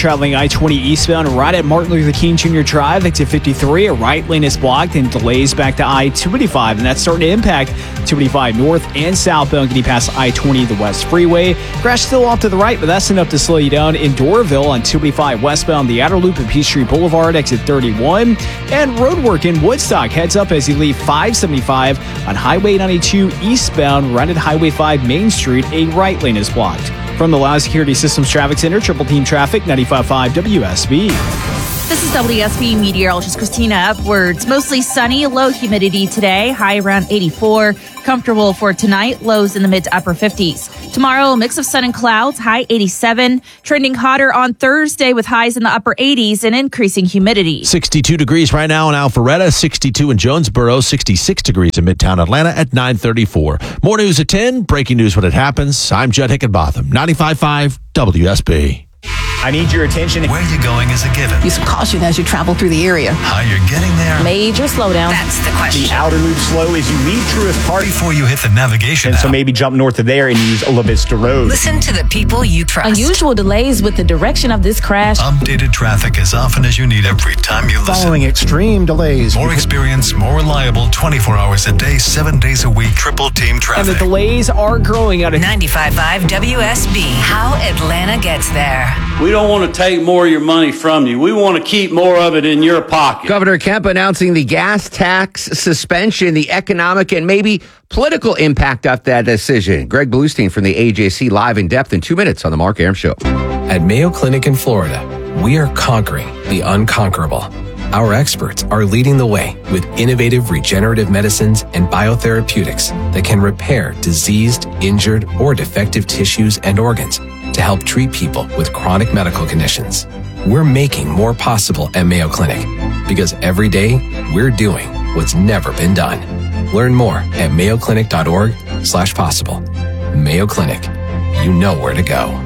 traveling I twenty eastbound right at Martin Luther King Junior Drive, exit fifty-three. A right lane is blocked and delays back to I twenty-five, and that's starting to impact two eighty-five north and southbound getting past I twenty, the West Freeway. Crash still off to the right, but that's enough to slow you down in Doraville on two eighty-five westbound, the outer loop at Peachtree Boulevard, exit thirty-one. And road work in Woodstock. Heads up as you leave five seventy-five on Highway ninety-two eastbound, right at Highway five Main Street. A right lane is blocked. From the Loud Security Systems Traffic Center, Triple Team Traffic, ninety-five point five W S B. This is W S B meteorologist Christina Edwards. Mostly sunny, low humidity today, high around eighty-four. Comfortable for tonight, lows in the mid to upper fifties. Tomorrow, a mix of sun and clouds, high eighty-seven. Trending hotter on Thursday with highs in the upper eighties and increasing humidity. sixty-two degrees right now in Alpharetta, sixty-two in Jonesboro, sixty-six degrees in Midtown Atlanta at nine thirty-four. More news at ten, breaking news when it happens. I'm Judd Hickenbotham, ninety-five point five W S B. I need your attention. Where you're going is a given. Use caution as you travel through the area. How you're getting there. Major slowdown. That's the question. The outer loop slow as you leave Truist Park. Before you hit the navigation And app. so maybe jump north of there and use Ola Vista Road. Listen to the people you trust. Unusual delays with the direction of this crash. Updated traffic as often as you need every time you listen. Following extreme delays. More experience, more reliable, twenty-four hours a day, seven days a week, Triple Team Traffic. And the delays are growing out of ninety-five point five W S B. How Atlanta gets there. We don't want to take more of your money from you. We want to keep more of it in your pocket. Governor Kemp announcing the gas tax suspension, the economic and maybe political impact of that decision. Greg Bluestein from the A J C live in depth in two minutes on the Mark Arum Show. At Mayo Clinic in Florida, we are conquering the unconquerable. Our experts are leading the way with innovative regenerative medicines and biotherapeutics that can repair diseased, injured, or defective tissues and organs to help treat people with chronic medical conditions. We're making more possible at Mayo Clinic because every day we're doing what's never been done. Learn more at mayoclinic.org slash possible. Mayo Clinic, you know where to go.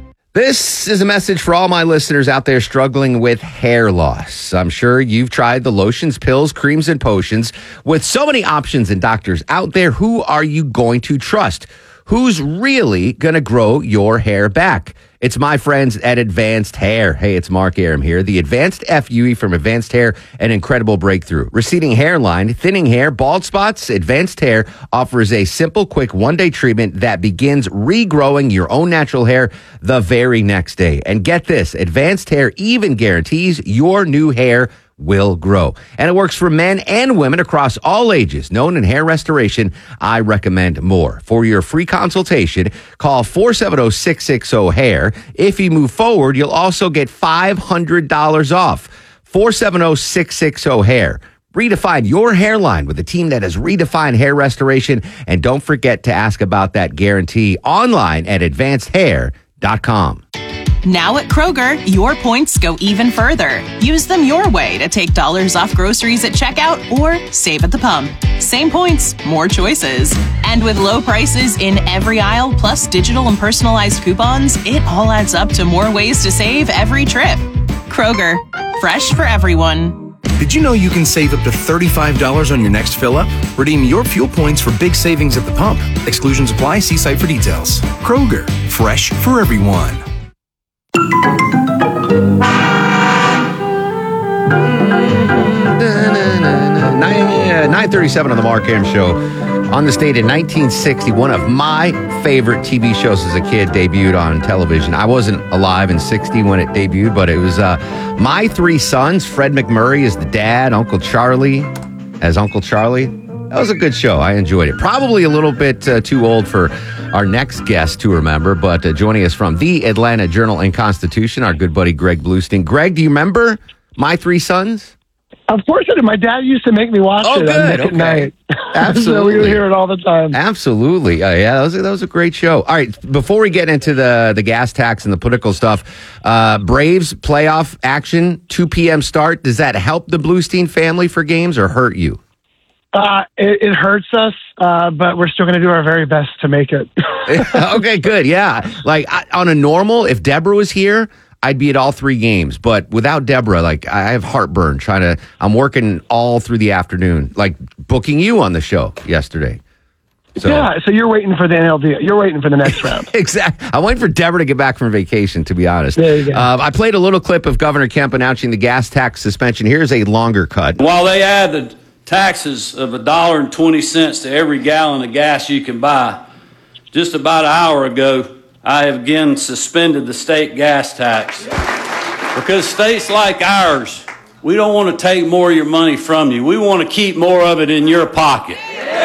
This is a message for all my listeners out there struggling with hair loss. I'm sure you've tried the lotions, pills, creams, and potions. With so many options and doctors out there, who are you going to trust? Who's really going to grow your hair back? It's my friends at Advanced Hair. Hey, it's Mark Arum here. The Advanced F U E from Advanced Hair, an incredible breakthrough. Receding hairline, thinning hair, bald spots, Advanced Hair offers a simple, quick one-day treatment that begins regrowing your own natural hair the very next day. And get this, Advanced Hair even guarantees your new hair will grow. And it works for men and women across all ages. Known in hair restoration, I recommend more. For your free consultation, call four seven zero, six six zero, hair. If you move forward, you'll also get five hundred dollars off. four seven zero, six six zero, hair. Redefine your hairline with a team that has redefined hair restoration. And don't forget to ask about that guarantee online at advanced hair dot com. Now at Kroger, your points go even further. Use them your way to take dollars off groceries at checkout or save at the pump. Same points, more choices. And with low prices in every aisle, plus digital and personalized coupons, it all adds up to more ways to save every trip. Kroger, fresh for everyone. Did you know you can save up to thirty-five dollars on your next fill-up? Redeem your fuel points for big savings at the pump. Exclusions apply. See site for details. Kroger, fresh for everyone. nine thirty-seven on the Mark Arum Show. On this date in nineteen sixty, one of my favorite T V shows as a kid debuted on television. I wasn't alive in sixty when it debuted, but it was uh, My Three Sons. Fred MacMurray is the dad, Uncle Charlie as Uncle Charlie. That was a good show. I enjoyed it. Probably a little bit uh, too old for our next guest to remember, but uh, joining us from the Atlanta Journal and Constitution, our good buddy Greg Bluestein. Greg, do you remember My Three Sons? Of course I do. My dad used to make me watch oh, it good. on Nick okay. at night. Absolutely. So we would hear it all the time. Absolutely. Uh, yeah, that was, a, that was a great show. All right, before we get into the, the gas tax and the political stuff, uh, Braves playoff action, two p.m. start. Does that help the Bluestein family for games or hurt you? Uh, it, it hurts us, uh, but we're still going to do our very best to make it. Okay, good. Yeah. Like I, on a normal, if Deborah was here, I'd be at all three games. But without Deborah, like I have heartburn trying to, I'm working all through the afternoon, like booking you on the show yesterday. So. Yeah, so you're waiting for the N L D. You're waiting for the next round. Exactly. I'm waiting for Deborah to get back from vacation, to be honest. There you go. Um, I played a little clip of Governor Kemp announcing the gas tax suspension. Here's a longer cut. While they added taxes of one dollar and twenty cents to every gallon of gas you can buy, just about an hour ago, I have again suspended the state gas tax. Because states like ours, we don't want to take more of your money from you. We want to keep more of it in your pocket.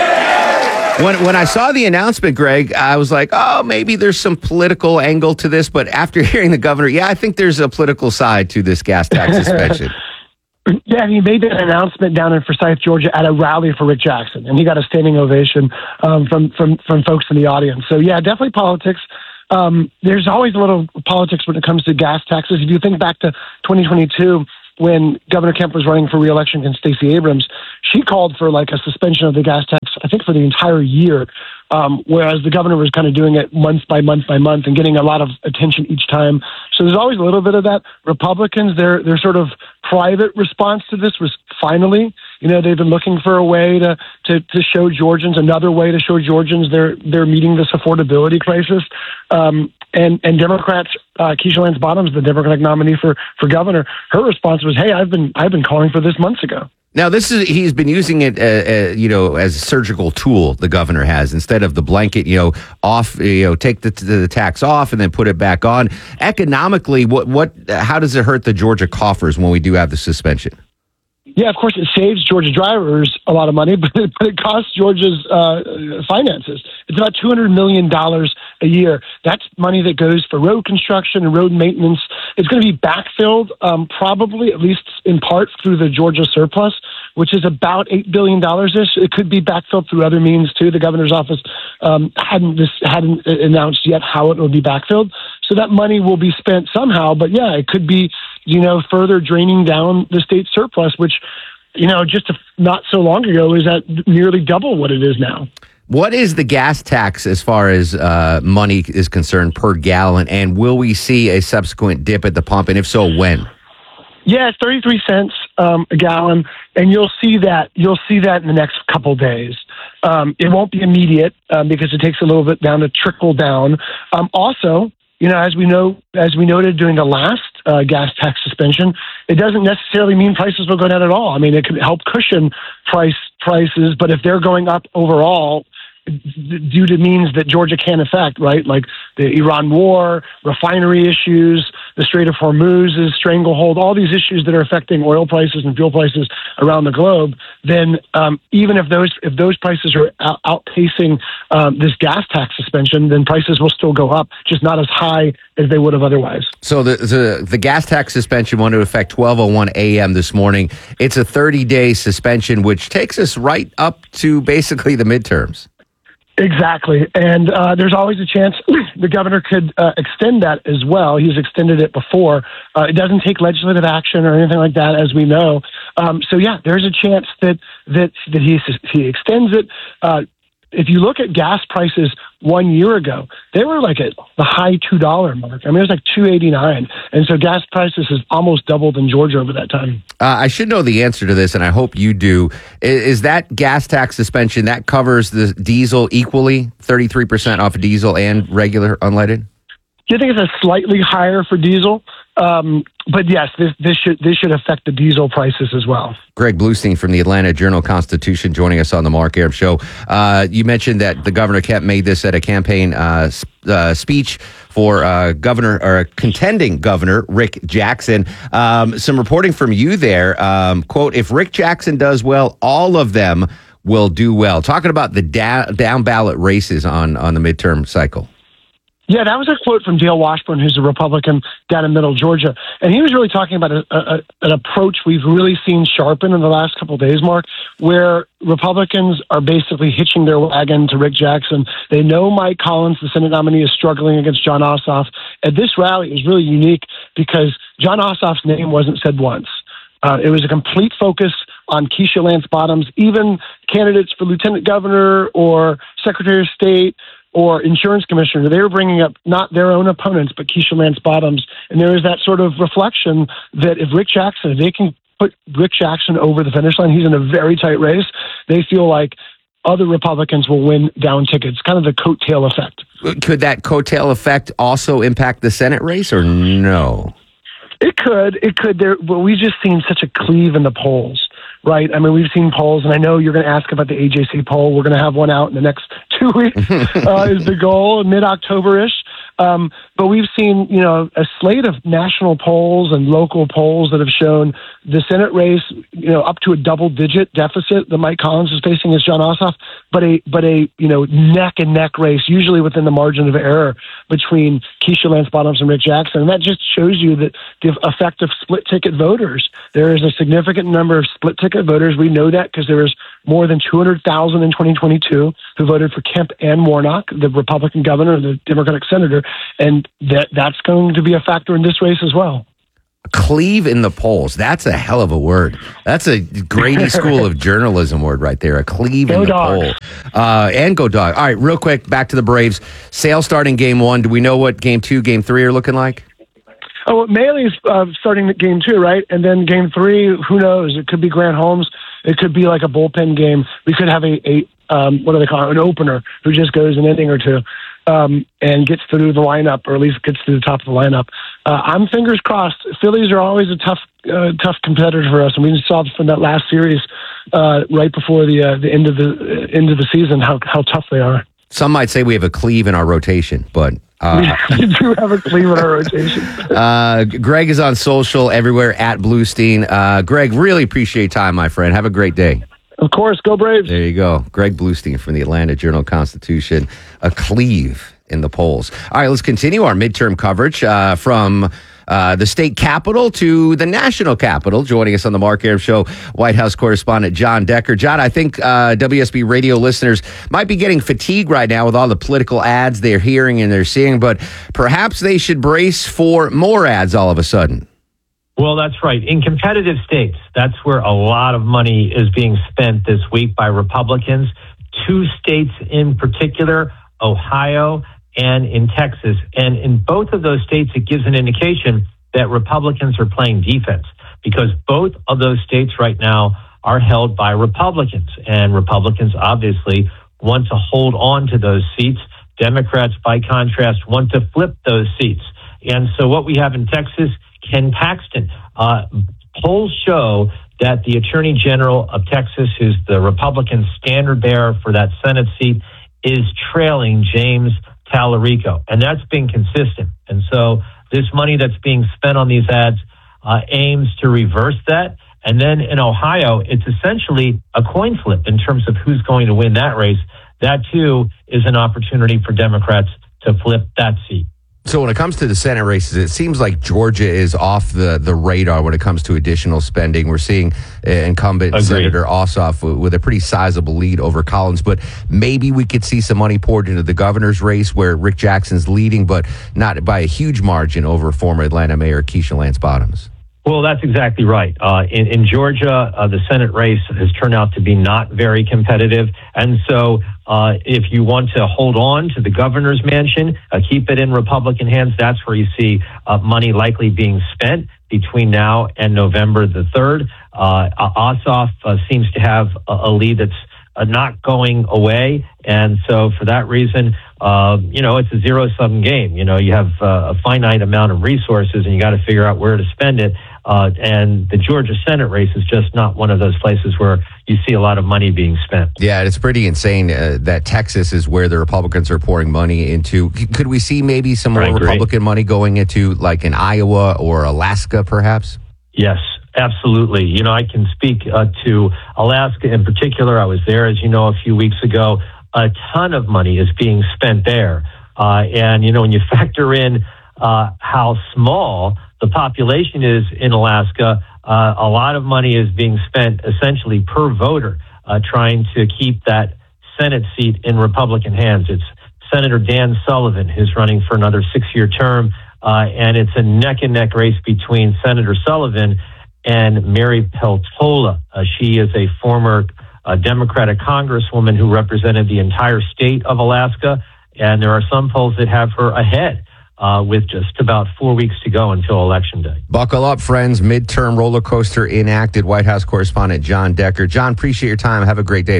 When when I saw the announcement, Greg, I was like, oh, maybe there's some political angle to this. But after hearing the governor, yeah, I think there's a political side to this gas tax suspension. Yeah, and he made that announcement down in Forsyth, Georgia, at a rally for Rick Jackson, and he got a standing ovation um, from from from folks in the audience. So yeah, definitely politics. Um, there's always a little politics when it comes to gas taxes. If you think back to twenty twenty-two, when Governor Kemp was running for re-election against Stacey Abrams, she called for like a suspension of the gas tax, I think for the entire year, um, whereas the governor was kind of doing it month by month by month and getting a lot of attention each time. So there's always a little bit of that. Republicans, their their sort of private response to this was finally, you know, they've been looking for a way to to, to show Georgians, another way to show Georgians they're they're meeting this affordability crisis. Um, and and Democrats, uh, Keisha Lance Bottoms, the Democratic nominee for for governor, her response was, "Hey, I've been I've been calling for this months ago." Now, this is he's been using it, uh, uh, you know, as a surgical tool. The governor has, instead of the blanket, you know, off, you know, take the, the tax off and then put it back on. Economically, what what how does it hurt the Georgia coffers when we do have the suspension? Yeah, of course, it saves Georgia drivers a lot of money, but it, but it costs Georgia's uh, finances. It's about two hundred million dollars a year. That's money that goes for road construction and road maintenance. It's going to be backfilled, um, probably, at least in part, through the Georgia surplus, which is about eight billion dollars-ish. It could be backfilled through other means, too. The governor's office um, hadn't, this, hadn't announced yet how it will be backfilled. So that money will be spent somehow, but yeah, it could be, you know, further draining down the state surplus, which, you know, just not so long ago is at nearly double what it is now. What is the gas tax as far as uh, money is concerned per gallon, and will we see a subsequent dip at the pump, and if so, when? Yeah, it's thirty-three cents um, a gallon, and you'll see that you'll see that in the next couple days. Um, it won't be immediate um, because it takes a little bit down to trickle down. Um, also, you know, as we know, as we noted during the last uh, gas tax suspension, it doesn't necessarily mean prices will go down at all. I mean, it can help cushion price prices, but if they're going up overall, due to means that Georgia can't affect, right? Like the Iran war, refinery issues, the Strait of Hormuz's stranglehold, all these issues that are affecting oil prices and fuel prices around the globe, then um, even if those if those prices are out- outpacing um, this gas tax suspension, then prices will still go up, just not as high as they would have otherwise. So the the, the gas tax suspension went into effect twelve oh one a.m. this morning. It's a thirty-day suspension, which takes us right up to basically the midterms. Exactly. And uh, there's always a chance the governor could uh, extend that as well. He's extended it before. Uh, it doesn't take legislative action or anything like that, as we know. Um, so, yeah, there's a chance that that, that he, he extends it. Uh, if you look at gas prices one year ago, they were like at the high two dollar mark. I mean, it was like two eighty-nine. And so gas prices has almost doubled in Georgia over that time. Uh, I should know the answer to this, and I hope you do. Is, is that gas tax suspension, that covers the diesel equally, thirty-three percent off of diesel and regular unleaded? Do you think it's a slightly higher for diesel? Um, but yes, this, this should this should affect the diesel prices as well. Greg Bluestein from the Atlanta Journal-Constitution joining us on the Mark Arum Show. Uh, you mentioned that the governor Kemp made this at a campaign uh, uh, speech for uh, governor or contending governor Rick Jackson. Um, some reporting from you there. Um, quote, if Rick Jackson does well, all of them will do well. Talking about the da- down ballot races on, on the midterm cycle. Yeah, that was a quote from Dale Washburn, who's a Republican down in Middle Georgia. And he was really talking about a, a, an approach we've really seen sharpen in the last couple of days, Mark, where Republicans are basically hitching their wagon to Rick Jackson. They know Mike Collins, the Senate nominee, is struggling against Jon Ossoff. At this rally, it was really unique because Jon Ossoff's name wasn't said once. Uh, it was a complete focus on Keisha Lance Bottoms. Even candidates for lieutenant governor or secretary of state or insurance commissioner, they were bringing up not their own opponents, but Keisha Lance Bottoms. And there is that sort of reflection that if Rick Jackson, if they can put Rick Jackson over the finish line, he's in a very tight race. They feel like other Republicans will win down tickets, kind of the coattail effect. Could that coattail effect also impact the Senate race, or no? It could. It could. There, but we've just seen such a cleave in the polls, right? I mean, we've seen polls, and I know you're going to ask about the A J C poll. We're going to have one out in the next two weeks, uh, is the goal, mid-October-ish. Um, but we've seen, you know, a slate of national polls and local polls that have shown the Senate race, you know, up to a double-digit deficit that Mike Collins is facing as Jon Ossoff, but a but a you know neck and neck race, usually within the margin of error between Keisha Lance Bottoms and Rick Jackson. And that just shows you that the effect of split-ticket voters. There is a significant number of split-ticket voters. We know that because there was more than two hundred thousand in twenty twenty-two who voted for Kemp and Warnock, the Republican governor and the Democratic senator, and that that's going to be a factor in this race as well. Cleave in the polls. That's a hell of a word. That's a Grady School of Journalism word right there. A cleave go in the dog. poll. Uh, and go dog. All right, real quick, back to the Braves. Sale starting game one. Do we know what game two, game three are looking like? Oh, Maley's uh, starting game two, right? And then game three, who knows? It could be Grant Holmes. It could be like a bullpen game. We could have a, a um, what do they call it, an opener who just goes an inning or two um, and gets through the lineup, or at least gets to the top of the lineup. Uh, I'm fingers crossed. Phillies are always a tough, uh, tough competitor for us, and we saw from that last series uh, right before the uh, the end of the uh, end of the season how how tough they are. Some might say we have a cleave in our rotation, but uh, we do have a cleave in our rotation. uh, Greg is on social everywhere at Bluestein. Uh, Greg, really appreciate your time, my friend. Have a great day. Of course, go Braves. There you go. Greg Bluestein from the Atlanta Journal-Constitution. A cleave in the polls. All right, let's continue our midterm coverage uh, from uh, the state capitol to the national capitol. Joining us on the Mark Arum Show, White House correspondent Jon Decker. Jon, I think uh, W S B radio listeners might be getting fatigued right now with all the political ads they're hearing and they're seeing, but perhaps they should brace for more ads all of a sudden. Well, that's right. In competitive states, that's where a lot of money is being spent this week by Republicans. Two states in particular, Ohio and in Texas. And in both of those states, it gives an indication that Republicans are playing defense, because both of those states right now are held by Republicans. And Republicans obviously want to hold on to those seats. Democrats, by contrast, want to flip those seats. And so what we have in Texas, Ken Paxton. Uh, polls show that the Attorney General of Texas, who's the Republican standard bearer for that Senate seat, is trailing James Tallarico. And that's been consistent. And so this money that's being spent on these ads uh, aims to reverse that. And then in Ohio, it's essentially a coin flip in terms of who's going to win that race. That, too, is an opportunity for Democrats to flip that seat. So when it comes to the Senate races, it seems like Georgia is off the, the radar when it comes to additional spending. We're seeing uh, incumbent Agreed. Senator Ossoff w- with a pretty sizable lead over Collins, but maybe we could see some money poured into the governor's race where Rick Jackson's leading, but not by a huge margin over former Atlanta Mayor Keisha Lance Bottoms. Well, that's exactly right. Uh, in, in Georgia, uh, the Senate race has turned out to be not very competitive. And so uh, if you want to hold on to the governor's mansion, uh, keep it in Republican hands, that's where you see uh, money likely being spent between now and November the third. Uh, Ossoff uh, seems to have a, a lead that's uh, not going away. And so for that reason, uh, you know, it's a zero-sum game. You know, you have uh, a finite amount of resources and you got to figure out where to spend it. Uh, and the Georgia Senate race is just not one of those places where you see a lot of money being spent. Yeah, it's pretty insane uh, that Texas is where the Republicans are pouring money into. C- could we see maybe some more Republican money going into like in Iowa or Alaska, perhaps? Yes, absolutely. You know, I can speak uh, to Alaska in particular. I was there, as you know, a few weeks ago. A ton of money is being spent there. Uh, and, you know, when you factor in uh, how small the population is in Alaska, uh, a lot of money is being spent essentially per voter uh, trying to keep that Senate seat in Republican hands. It's Senator Dan Sullivan who's running for another six-year term, uh, and it's a neck-and-neck race between Senator Sullivan and Mary Peltola. Uh, she is a former uh, Democratic congresswoman who represented the entire state of Alaska, and there are some polls that have her ahead uh, with just about four weeks to go until Election Day. Buckle up, friends. Midterm roller coaster enacted. White House correspondent Jon Decker. Jon, appreciate your time. Have a great day, buddy.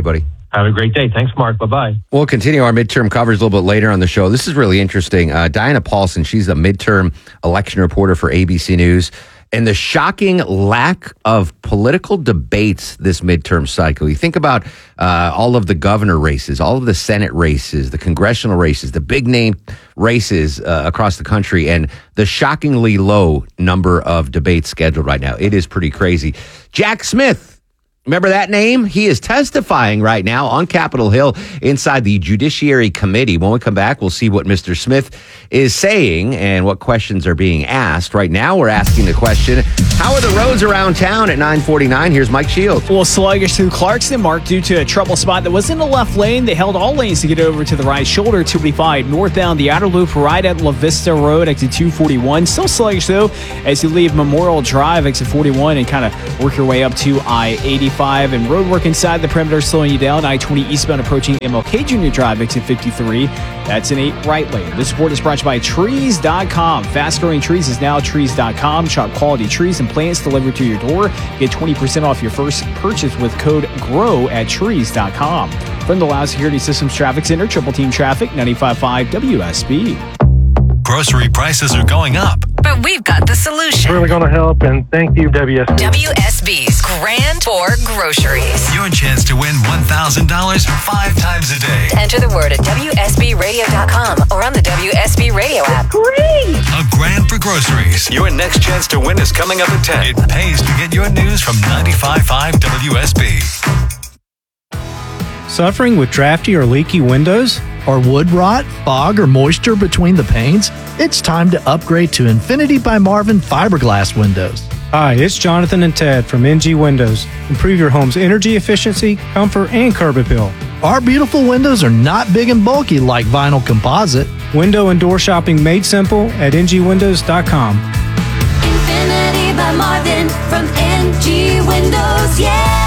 Have a great day. Thanks, Mark. Bye-bye. We'll continue our midterm coverage a little bit later on the show. This is really interesting. Uh, Diana Paulson, she's a midterm election reporter for A B C News. And the shocking lack of political debates this midterm cycle. You think about uh, all of the governor races, all of the Senate races, the congressional races, the big name races uh, across the country, and the shockingly low number of debates scheduled right now. It is pretty crazy. Jack Smith. Remember that name? He is testifying right now on Capitol Hill inside the Judiciary Committee. When we come back, we'll see what Mister Smith is saying and what questions are being asked. Right now, we're asking the question, how are the roads around town at nine forty-nine? Here's Mike Shields. Well, sluggish through Clarkston, Mark, due to a trouble spot that was in the left lane. They held all lanes to get over to the right shoulder. two eighty-five northbound, the outer loop right at La Vista Road, exit two forty-one. Still sluggish, though, as you leave Memorial Drive, exit forty-one, and kind of work your way up to I eighty-five. And road work inside the perimeter slowing you down. I twenty eastbound approaching M L K Junior Drive, exit fifty-three. That's an eight right lane. This report is brought to you by trees dot com. Fast growing trees is now trees dot com. Shop quality trees and plants delivered to your door. Get twenty percent off your first purchase with code GROW at trees dot com. From the Loud Security Systems Traffic Center, Triple Team Traffic, ninety-five point five W S B. Grocery prices are going up. But we've got the solution. Really going to help, and thank you, W S B. W S B's Grand Tour Groceries. Your chance to win one thousand dollars five times a day. Enter the word at W S B radio dot com or on the W S B Radio app. Great! A grand for groceries. Your next chance to win is coming up at ten. It pays to get your news from ninety-five point five W S B. Suffering with drafty or leaky windows? Or wood rot, fog, or moisture between the panes? It's time to upgrade to Infinity by Marvin fiberglass windows. Hi, it's Jonathan and Ted from N G Windows. Improve your home's energy efficiency, comfort, and curb appeal. Our beautiful windows are not big and bulky like vinyl composite. Window and door shopping made simple at N G windows dot com. Infinity by Marvin from N G Windows, yeah!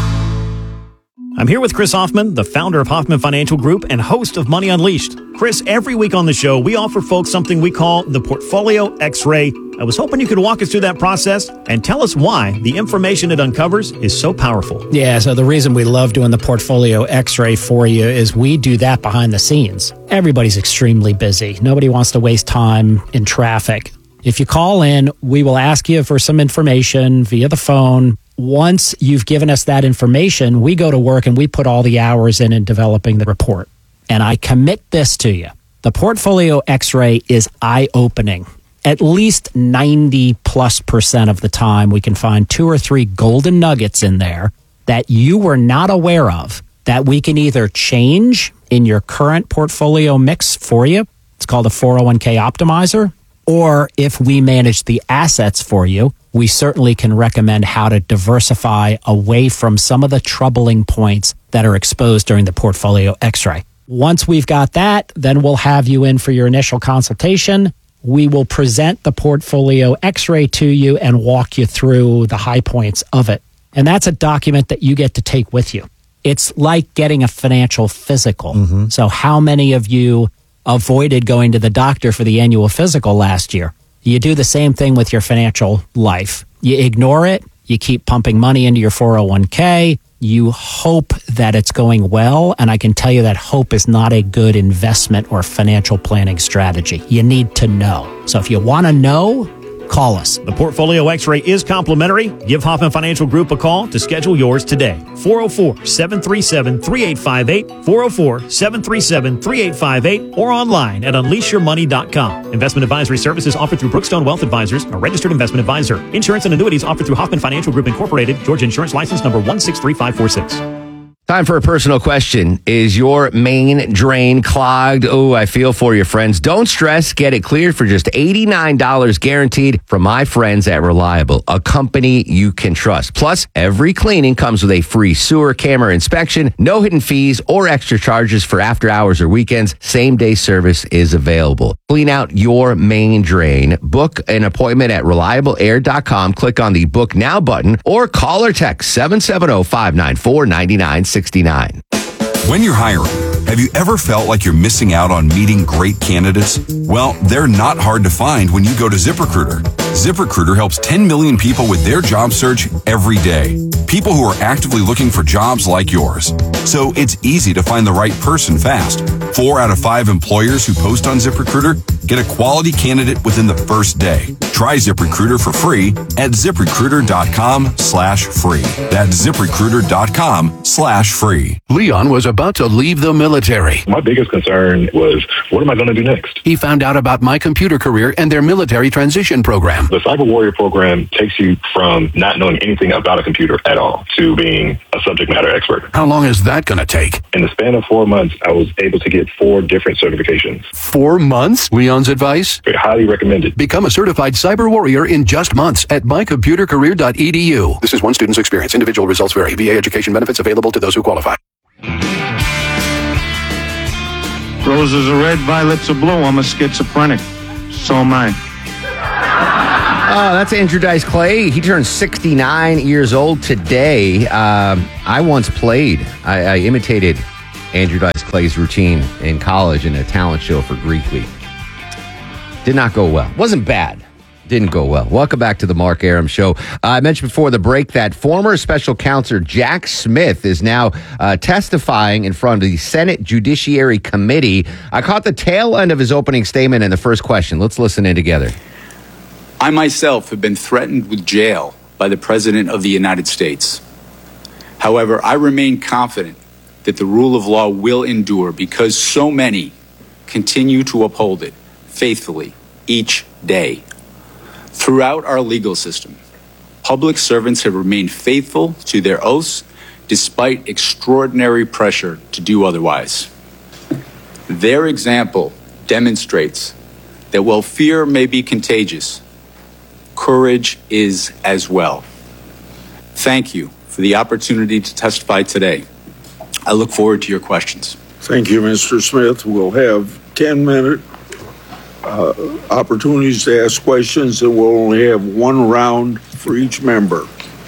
I'm here with Chris Hoffman, the founder of Hoffman Financial Group and host of Money Unleashed. Chris, every week on the show, we offer folks something we call the Portfolio X-Ray. I was hoping you could walk us through that process and tell us why the information it uncovers is so powerful. Yeah, so the reason we love doing the Portfolio X-Ray for you is we do that behind the scenes. Everybody's extremely busy. Nobody wants to waste time in traffic. If you call in, we will ask you for some information via the phone. Once you've given us that information, we go to work and we put all the hours in in developing the report. And I commit this to you. The Portfolio X-Ray is eye-opening. At least ninety plus percent of the time, we can find two or three golden nuggets in there that you were not aware of that we can either change in your current portfolio mix for you. It's called a four oh one k optimizer. Or if we manage the assets for you, we certainly can recommend how to diversify away from some of the troubling points that are exposed during the Portfolio X-Ray. Once we've got that, then we'll have you in for your initial consultation. We will present the Portfolio X-Ray to you and walk you through the high points of it. And that's a document that you get to take with you. It's like getting a financial physical. Mm-hmm. So how many of you avoided going to the doctor for the annual physical last year? You do the same thing with your financial life. You ignore it. You keep pumping money into your four oh one k. You hope that it's going well. And I can tell you that hope is not a good investment or financial planning strategy. You need to know. So if you want to know, call us. The Portfolio X-Ray is complimentary. Give Hoffman Financial Group a call to schedule yours today. four oh four, seven three seven, three eight five eight, four oh four, seven three seven, three eight five eight, or online at unleash your money dot com. Investment advisory services offered through Brookstone Wealth Advisors, a registered investment advisor. Insurance and annuities offered through Hoffman Financial Group Incorporated, Georgia Insurance License number one six three five four six. Time for a personal question. Is your main drain clogged? Oh, I feel for you, friends. Don't stress. Get it cleared for just eighty-nine dollars guaranteed from my friends at Reliable, a company you can trust. Plus, every cleaning comes with a free sewer camera inspection, no hidden fees or extra charges for after hours or weekends. Same day service is available. Clean out your main drain. Book an appointment at reliable air dot com. Click on the Book Now button or call or text seven seven zero, five nine four, nine nine six nine. When you're hiring, have you ever felt like you're missing out on meeting great candidates? Well, they're not hard to find when you go to ZipRecruiter. ZipRecruiter helps ten million people with their job search every day. People who are actively looking for jobs like yours. So it's easy to find the right person fast. Four out of five employers who post on ZipRecruiter get a quality candidate within the first day. Try ZipRecruiter for free at ZipRecruiter.com slash free. That's ZipRecruiter.com slash free. Leon was about to leave the military. My biggest concern was, what am I going to do next? He found out about My Computer Career and their military transition program. The Cyber Warrior program takes you from not knowing anything about a computer at all to being a subject matter expert. How long is that going to take? In the span of four months, I was able to get four different certifications. Four months? Leon's advice? Very highly recommended. Become a certified cyber warrior in just months at my computer career dot e d u. This is one student's experience. Individual results vary. V A education benefits available to those who qualify. Roses are red, violets are blue. I'm a schizophrenic. So am I. Oh, that's Andrew Dice Clay. He turns sixty-nine years old today. Um, I once played, I, I imitated Andrew Dice Clay's routine in college in a talent show for Greek Week. Did not go well. Wasn't bad. Didn't go well. Welcome back to the Mark Arum Show. Uh, I mentioned before the break that former special counsel Jack Smith is now uh, testifying in front of the Senate Judiciary Committee. I caught the tail end of his opening statement in the first question. Let's listen in together. I myself have been threatened with jail by the President of the United States. However, I remain confident that the rule of law will endure because so many continue to uphold it faithfully each day. Throughout our legal system, public servants have remained faithful to their oaths despite extraordinary pressure to do otherwise. Their example demonstrates that while fear may be contagious, courage is as well. Thank you for the opportunity to testify today. I look forward to your questions. Thank you, Mister Smith. We'll have ten minute uh, opportunities to ask questions, and we'll only have one round for each member.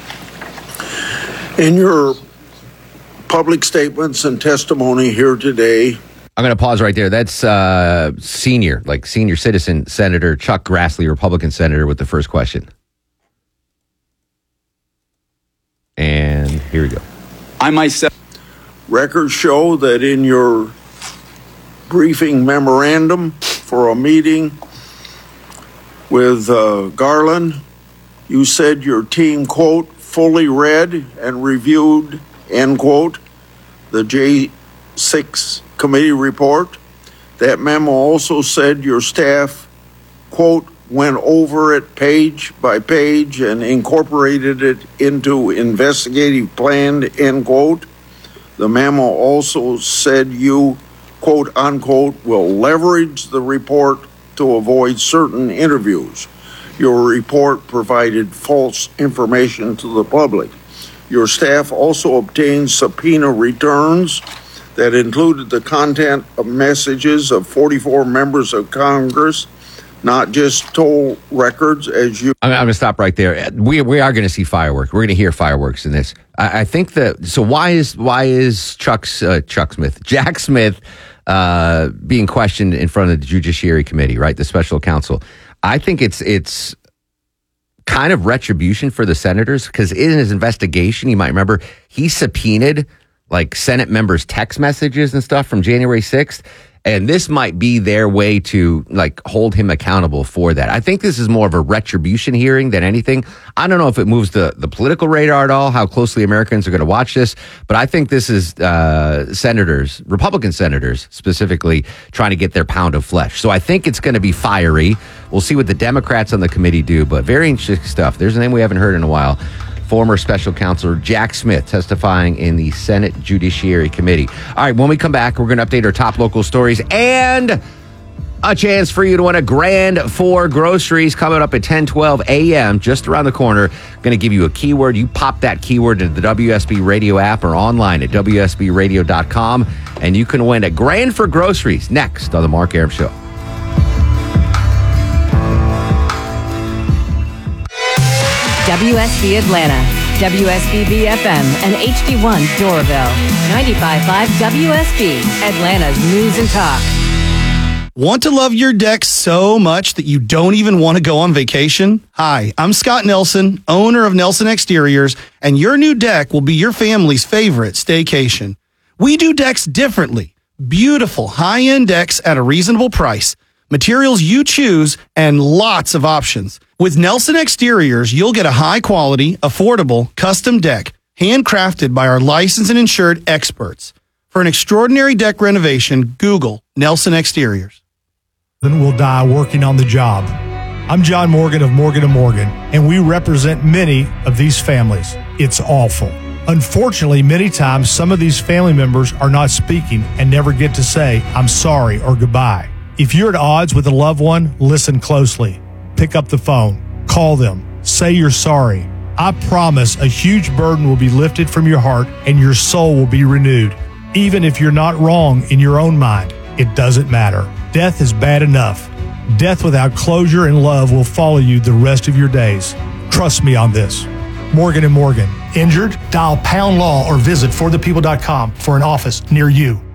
In your public statements and testimony here today, I'm going to pause right there. That's uh, senior, like senior citizen Senator Chuck Grassley, Republican senator, with the first question. And here we go. I myself. Records show that in your briefing memorandum for a meeting with uh, Garland, you said your team, quote, fully read and reviewed, end quote, the J six committee report. That memo also said your staff, quote, went over it page by page and incorporated it into investigative plan, end quote. The memo also said you, quote unquote, will leverage the report to avoid certain interviews. Your report provided false information to the public. Your staff also obtained subpoena returns that included the content of messages of forty-four members of Congress, not just toll records as you... I'm, I'm going to stop right there. We we are going to see fireworks. We're going to hear fireworks in this. I, I think that... So why is why is Chuck's, uh, Chuck Smith, Jack Smith uh, being questioned in front of the Judiciary Committee, right? The special counsel. I think it's it's kind of retribution for the senators because in his investigation, you might remember, he subpoenaed like Senate members' text messages and stuff from January sixth. And this might be their way to like hold him accountable for that. I think this is more of a retribution hearing than anything. I don't know if it moves the, the political radar at all, how closely Americans are going to watch this. But I think this is uh, senators, Republican senators specifically, trying to get their pound of flesh. So I think it's going to be fiery. We'll see what the Democrats on the committee do. But very interesting stuff. There's a name we haven't heard in a while. Former special counsel Jack Smith testifying in the Senate Judiciary Committee. All right, when we come back, we're going to update our top local stories and a chance for you to win a grand for groceries coming up at ten twelve a.m. just around the corner. Going to give you a keyword. You pop that keyword into the W S B Radio app or online at W S B radio dot com, and you can win a grand for groceries next on The Mark Arum Show. W S B Atlanta, W S B B F M, and H D one Doraville. ninety-five point five W S B, Atlanta's News and Talk. Want to love your deck so much that you don't even want to go on vacation? Hi, I'm Scott Nelson, owner of Nelson Exteriors, and your new deck will be your family's favorite staycation. We do decks differently. Beautiful, high-end decks at a reasonable price. Materials you choose, and lots of options. With Nelson Exteriors, you'll get a high-quality, affordable, custom deck, handcrafted by our licensed and insured experts. For an extraordinary deck renovation, Google Nelson Exteriors. Will die working on the job. I'm John Morgan of Morgan and Morgan, and we represent many of these families. It's awful. Unfortunately, many times some of these family members are not speaking and never get to say, I'm sorry or goodbye. If you're at odds with a loved one, listen closely. Pick up the phone. Call them. Say you're sorry. I promise a huge burden will be lifted from your heart and your soul will be renewed. Even if you're not wrong in your own mind, it doesn't matter. Death is bad enough. Death without closure and love will follow you the rest of your days. Trust me on this. Morgan and Morgan. Injured? Dial pound law or visit for the people dot com for an office near you.